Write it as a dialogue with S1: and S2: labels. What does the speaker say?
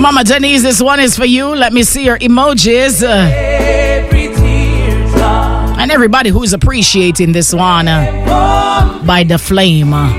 S1: Mama Denise, this one is for you. Let me see your emojis. And everybody who's appreciating this one by The Flame.